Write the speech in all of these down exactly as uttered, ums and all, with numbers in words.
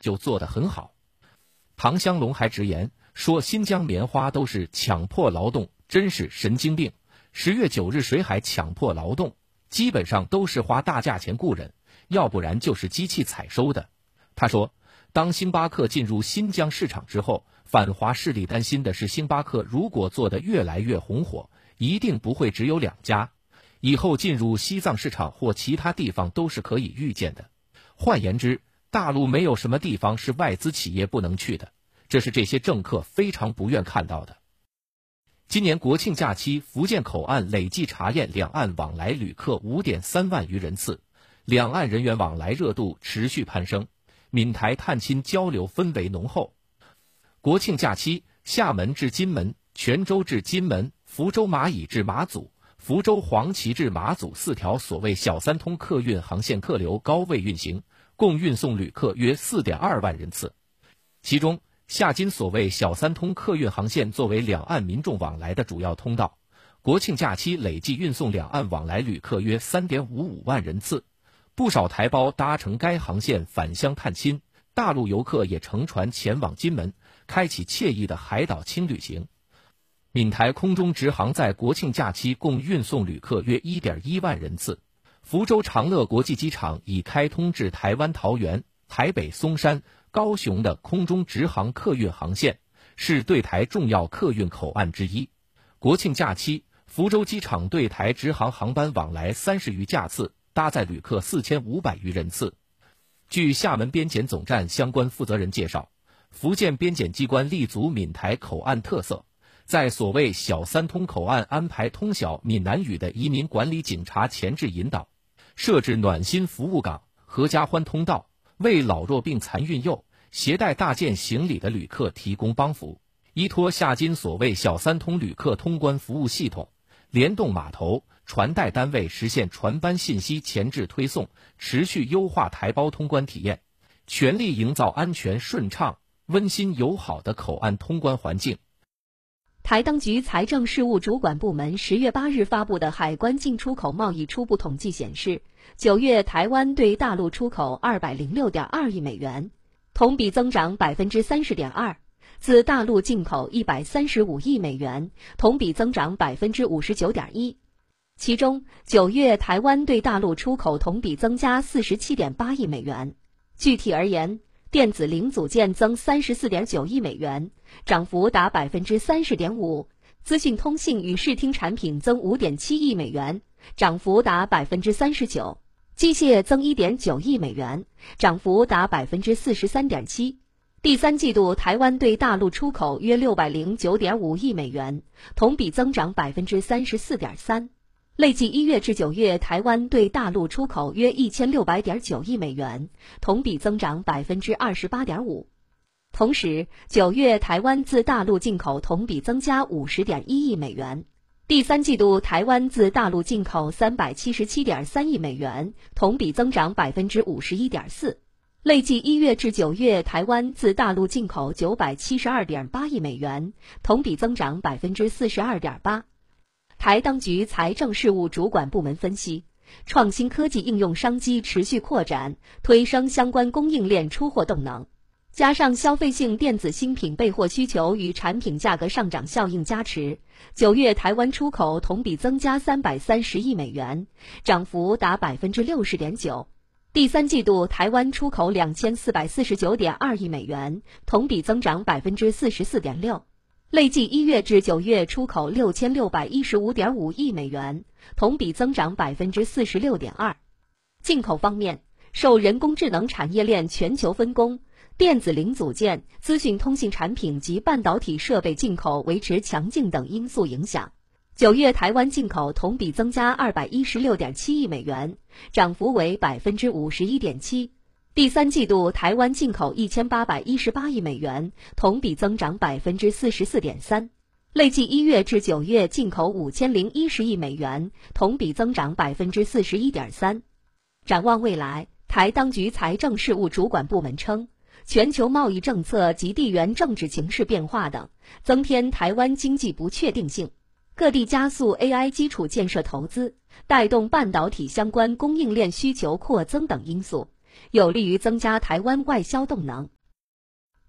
就做得很好。唐湘龙还直言说，新疆棉花都是强迫劳动，真是神经病。十月九日谁还强迫劳动？基本上都是花大价钱雇人，要不然就是机器采收的。他说，当星巴克进入新疆市场之后，反华势力担心的是，星巴克如果做得越来越红火，一定不会只有两家，以后进入西藏市场或其他地方都是可以预见的。换言之，大陆没有什么地方是外资企业不能去的，这是这些政客非常不愿看到的。今年国庆假期，福建口岸累计查验两岸往来旅客 五点三万余人次，两岸人员往来热度持续攀升，闽台探亲交流氛围浓厚。国庆假期，厦门至金门、泉州至金门、福州蚂蚁至马祖、福州黄岐至马祖四条所谓小三通客运航线客流高位运行，共运送旅客约 四点二万人次。其中，厦金所谓小三通客运航线作为两岸民众往来的主要通道，国庆假期累计运送两岸往来旅客约 三点五五万人次。不少台胞搭乘该航线返乡探亲，大陆游客也乘船前往金门，开启惬意的海岛轻旅行。闽台空中直航在国庆假期共运送旅客约 一点一万人次。福州长乐国际机场已开通至台湾桃园、台北松山、高雄的空中直航客运航线，是对台重要客运口岸之一。国庆假期，福州机场对台直航航班往来三十余架次，搭载旅客四千五百余人次。据厦门边检总站相关负责人介绍，福建边检机关立足闽台口岸特色，在所谓小三通口岸安排通晓闽南语的移民管理警察前置引导，设置暖心服务岗、合家欢通道，为老弱病残孕幼、携带大件行李的旅客提供帮扶。依托厦金所谓小三通旅客通关服务系统，联动码头、船代单位实现船班信息前置推送，持续优化台胞通关体验，全力营造安全顺畅、温馨友好的口岸通关环境。 台当局财政事务主管部门十月八日发布的海关进出口贸易初步统计显示，九月台湾对大陆出口 二百零六点二亿美元，同比增长 百分之三十点二， 自大陆进口一百三十五亿美元，同比增长 百分之五十九点一。其中，九月台湾对大陆出口同比增加 四十七点八亿美元。具体而言，电子零组件增 三十四点九亿美元，涨幅达 百分之三十点五； 资讯通信与视听产品增 五点七亿美元，涨幅达 百分之三十九； 机械增 一点九亿美元，涨幅达 百分之四十三点七。第三季度台湾对大陆出口约 六百零九点五亿美元，同比增长 百分之三十四点三。累计一月至九月，台湾对大陆出口约 一千六百点九亿美元，同比增长 百分之二十八点五。同时，九月台湾自大陆进口同比增加 五十点一亿美元。第三季度台湾自大陆进口 三百七十七点三亿美元，同比增长 百分之五十一点四。累计一月至九月，台湾自大陆进口 九百七十二点八亿美元，同比增长 百分之四十二点八。台当局财政事务主管部门分析，创新科技应用商机持续扩展，推升相关供应链出货动能，加上消费性电子新品备货需求与产品价格上涨效应加持，九月台湾出口同比增加三百三十亿美元，涨幅达 百分之六十点九。第三季度台湾出口两千四百四十九点二亿美元，同比增长 百分之四十四点六。累计一月至九月出口六千六百一十五点五亿美元，同比增长 百分之四十六点二。进口方面，受人工智能产业链全球分工、电子零组件、资讯通信产品及半导体设备进口维持强劲等因素影响，九月台湾进口同比增加 二百一十六点七亿美元，涨幅为 百分之五十一点七。第三季度台湾进口一千八百一十八亿美元，同比增长 百分之四十四点三。累计一月至九月进口五千零一十亿美元，同比增长 百分之四十一点三。展望未来，台当局财政事务主管部门称，全球贸易政策及地缘政治情势变化等，增添台湾经济不确定性。各地加速 A I 基础建设投资，带动半导体相关供应链需求扩增等因素，有利于增加台湾外销动能。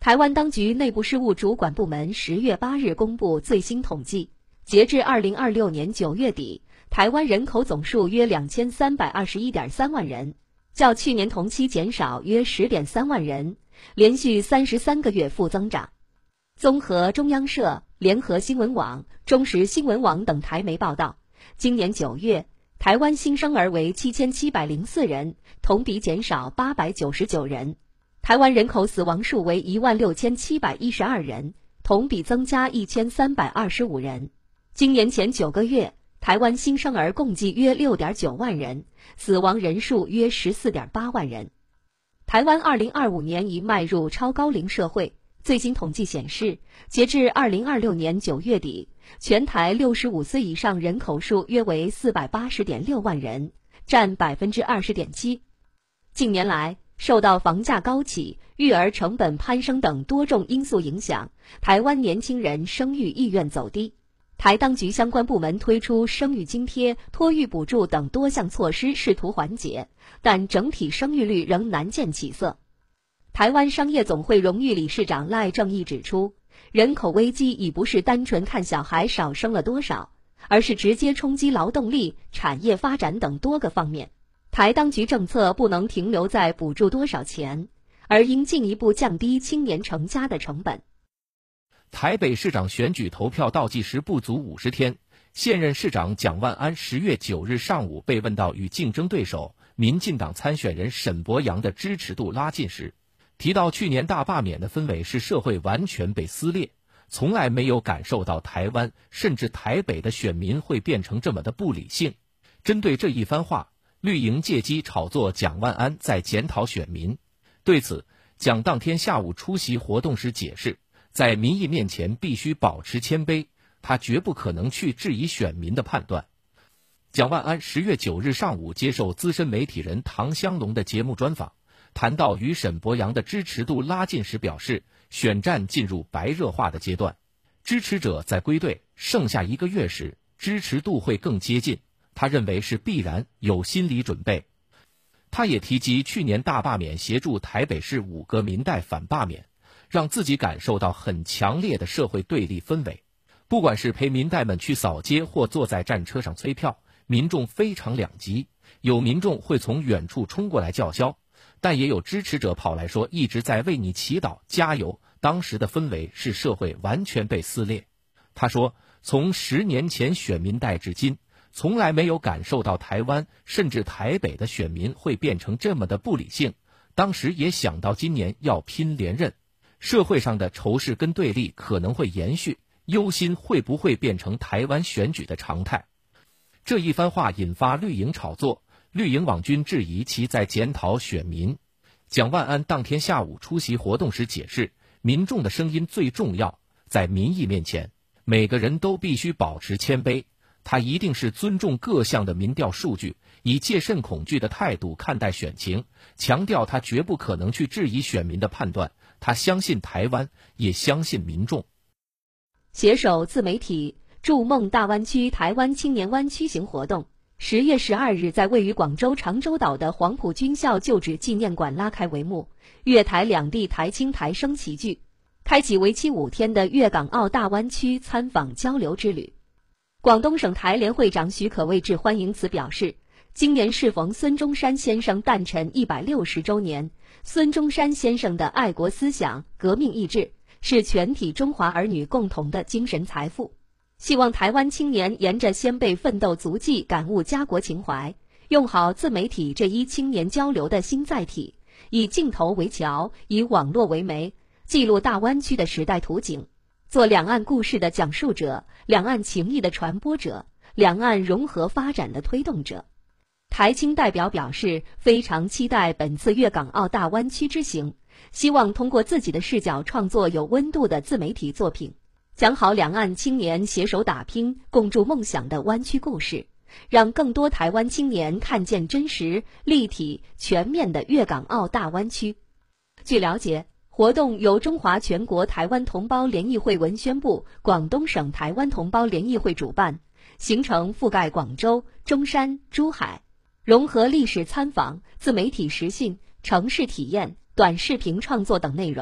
台湾当局内部事务主管部门十月八日公布最新统计，截至二零二六年九月底，台湾人口总数约两千三百二十一点三万人，较去年同期减少约十点三万人，连续三十三个月负增长。综合中央社、联合新闻网、中时新闻网等台媒报道，今年九月，台湾新生儿为七千七百零四人，同比减少八百九十九人。台湾人口死亡数为一万六千七百一十二人，同比增加一千三百二十五人。今年前九个月，台湾新生儿共计约六点九万人，死亡人数约十四点八万人。台湾二零二五年已迈入超高龄社会。最新统计显示，截至二零二六年九月底，全台六十五岁以上人口数约为四百八十点六万人，占百分之二十点七。近年来，受到房价高企、育儿成本攀升等多种因素影响，台湾年轻人生育意愿走低。台当局相关部门推出生育津贴、托育补助等多项措施，试图缓解，但整体生育率仍难见起色。台湾商业总会荣誉理事长赖正义指出，人口危机已不是单纯看小孩少生了多少，而是直接冲击劳动力、产业发展等多个方面。台当局政策不能停留在补助多少钱，而应进一步降低青年成家的成本。 台北市长选举投票倒计时不足五十天，现任市长蒋万安十月九日上午被问到与竞争对手民进党参选人沈伯洋的支持度拉近时，提到去年大罢免的氛围是社会完全被撕裂，从来没有感受到台湾甚至台北的选民会变成这么的不理性。针对这一番话，绿营借机炒作蒋万安在检讨选民。对此，蒋当天下午出席活动时解释，在民意面前必须保持谦卑，他绝不可能去质疑选民的判断。蒋万安十月九日上午接受资深媒体人唐湘龙的节目专访，谈到与沈伯洋的支持度拉近时表示，选战进入白热化的阶段，支持者在归队剩下一个月时，支持度会更接近，他认为是必然，有心理准备。他也提及去年大罢免协助台北市五个民代反罢免，让自己感受到很强烈的社会对立氛围。不管是陪民代们去扫街或坐在战车上催票，民众非常两极，有民众会从远处冲过来叫嚣，但也有支持者跑来说一直在为你祈祷加油。当时的氛围是社会完全被撕裂。他说，从十年前选民代至今，从来没有感受到台湾甚至台北的选民会变成这么的不理性。当时也想到今年要拼连任，社会上的仇视跟对立可能会延续，忧心会不会变成台湾选举的常态。这一番话引发绿营炒作，绿营网军质疑其在检讨选民。蒋万安当天下午出席活动时解释，民众的声音最重要，在民意面前，每个人都必须保持谦卑。他一定是尊重各项的民调数据，以戒慎恐惧的态度看待选情，强调他绝不可能去质疑选民的判断，他相信台湾，也相信民众。 携手自媒体筑梦大湾区台湾青年湾区行活动，十月十二日在位于广州长洲岛的黄埔军校旧址纪念馆拉开帷幕，粤台两地台青台生齐聚，开启为期五天的粤港澳大湾区参访交流之旅。广东省台联会长许可谓致欢迎词表示，今年适逢孙中山先生诞辰一百六十周年，孙中山先生的爱国思想、革命意志是全体中华儿女共同的精神财富。希望台湾青年沿着先辈奋斗足迹感悟家国情怀，用好自媒体这一青年交流的新载体，以镜头为桥，以网络为媒，记录大湾区的时代图景，做两岸故事的讲述者，两岸情谊的传播者，两岸融合发展的推动者。台青代表表示，非常期待本次粤港澳大湾区之行，希望通过自己的视角创作有温度的自媒体作品，讲好两岸青年携手打拼、共筑梦想的湾区故事，让更多台湾青年看见真实、立体、全面的粤港澳大湾区。据了解，活动由中华全国台湾同胞联谊会文宣部、广东省台湾同胞联谊会主办，行程覆盖广州、中山、珠海，融合历史参访、自媒体实训、城市体验、短视频创作等内容。